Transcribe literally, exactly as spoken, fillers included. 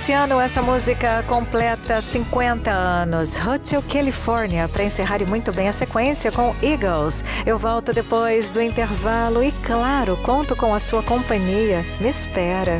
Esse ano essa música completa cinquenta anos. Hotel California, para encerrar e muito bem a sequência com Eagles. Eu volto depois do intervalo e, claro, conto com a sua companhia. Me espera.